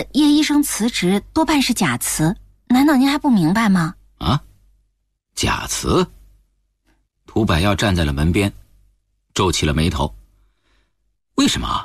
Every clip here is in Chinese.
叶医生辞职多半是假辞，难道您还不明白吗？ 啊？假辞？涂百耀站在了门边，皱起了眉头。为什么？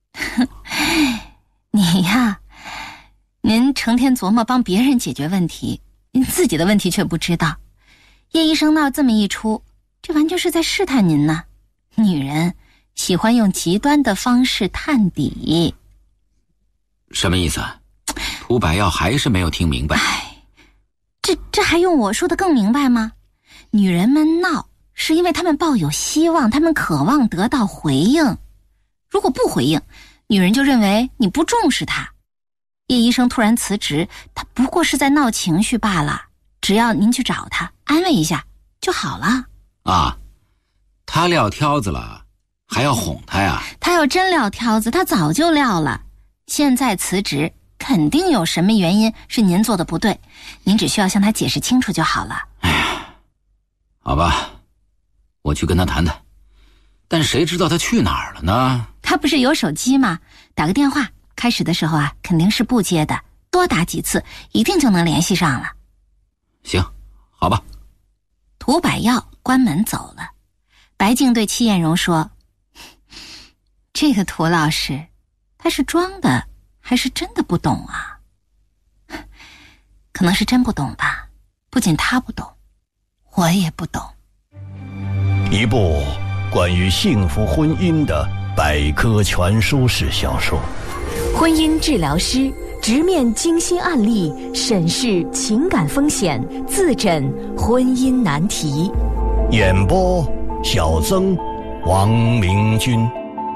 你呀，您成天琢磨帮别人解决问题，您自己的问题却不知道。叶医生闹这么一出，这完全是在试探您呢。女人喜欢用极端的方式探底。 什么意思？涂百耀还是没有听明白。 这还用我说的更明白吗？女人们闹是因为她们抱有希望，她们渴望得到回应。如果不回应，女人就认为你不重视她。叶医生突然辞职，他不过是在闹情绪罢了，只要您去找他安慰一下就好了。 啊，他撂挑子了还要哄他呀？ 他要真撂挑子，他早就撂了。现在辞职肯定有什么原因是您做的不对，您只需要向他解释清楚就好了。 哎呀，好吧，我去跟他谈谈，但谁知道他去哪儿了呢？ 他不是有手机吗？打个电话，开始的时候啊肯定是不接的，多打几次一定就能联系上了。 行，好吧。 涂百耀关门走了。白静对戚艳荣说，这个涂老师他是装的还是真的不懂啊？可能是真不懂吧，不仅他不懂，我也不懂。 一部关于幸福婚姻的百科全书式小说， 婚姻治疗师直面精心案例，审视情感风险，自诊婚姻难题。 演播小曾、王明君。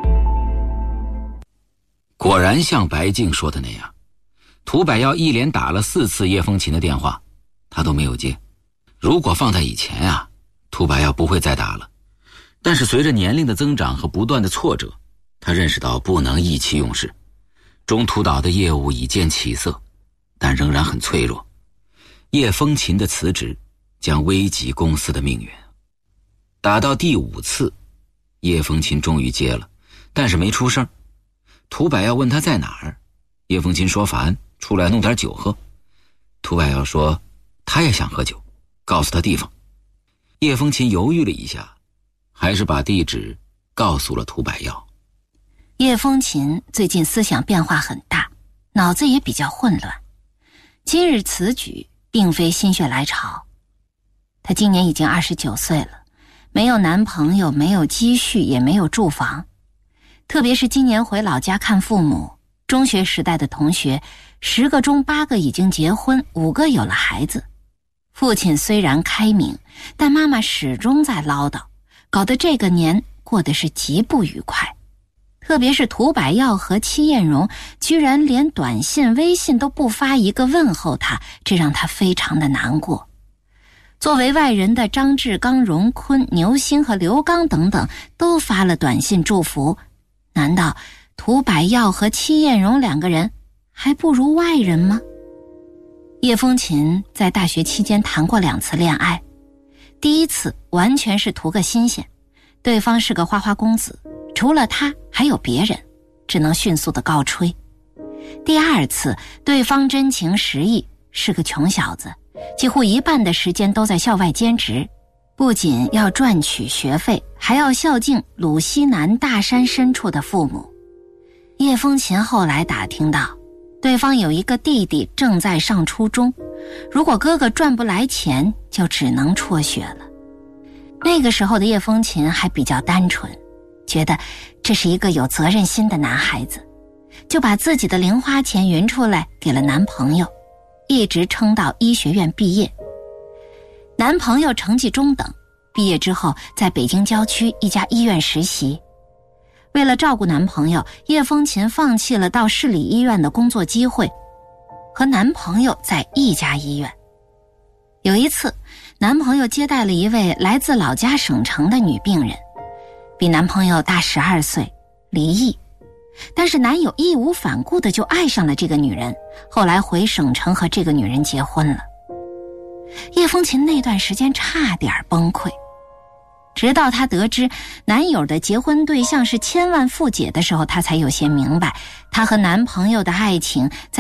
果然像白静说的那样，涂百耀一连打了4次叶风琴的电话，他都没有接。如果放在以前啊，涂百耀不会再打了。但是随着年龄的增长和不断的挫折，他认识到不能意气用事。中途岛的业务已见起色，但仍然很脆弱。叶风琴的辞职将危及公司的命运。打到第5次，叶风琴终于接了，但是没出声。涂百耀问他在哪儿，叶风琴说烦，出来弄点酒喝。涂百耀说他也想喝酒，告诉他地方。叶风琴犹豫了一下，还是把地址告诉了涂百耀。 叶风琴最近思想变化很大，脑子也比较混乱。今日此举并非心血来潮，她今年已经29岁了，没有男朋友，没有积蓄，也没有住房。特别是今年回老家看父母，中学时代的同学10个中8个已经结婚，5个有了孩子。父亲虽然开明，但妈妈始终在唠叨，搞得这个年过得是极不愉快。特别是涂百耀和戚艳荣居然连短信、微信都不发一个问候他，这让他非常的难过。作为外人的张志刚、荣坤、牛星和刘刚等等都发了短信祝福，难道涂百耀和戚艳荣2个人还不如外人吗？叶风琴在大学期间谈过2次恋爱，第一次完全是图个新鲜，对方是个花花公子，除了他还有别人，只能迅速的告吹。第2次对方真情实意，是个穷小子，几乎一半的时间都在校外兼职，不仅要赚取学费，还要孝敬鲁西南大山深处的父母。叶风琴后来打听到，对方有一个弟弟正在上初中，如果哥哥赚不来钱，就只能辍学了。那个时候的叶风琴还比较单纯，觉得这是一个有责任心的男孩子，就把自己的零花钱匀出来给了男朋友，一直撑到医学院毕业。男朋友成绩中等，毕业之后在北京郊区一家医院实习。为了照顾男朋友，叶风琴放弃了到市里医院的工作机会，和男朋友在一家医院。有一次，男朋友接待了一位来自老家省城的女病人，比男朋友大12岁，离异。但是男友义无反顾的就爱上了这个女人，后来回省城和这个女人结婚了。叶风琴那段时间差点崩溃，直到她得知男友的结婚对象是千万富姐的时候，她才有些明白，她和男朋友的爱情在